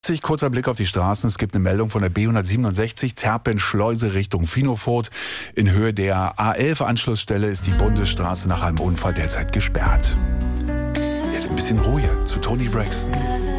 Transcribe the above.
Kurzer Blick auf die Straßen. Es gibt eine Meldung von der B167 Zerpen-Schleuse Richtung Finofurt. In Höhe der A11-Anschlussstelle ist die Bundesstraße nach einem Unfall derzeit gesperrt. Jetzt ein bisschen ruhiger zu Toni Braxton.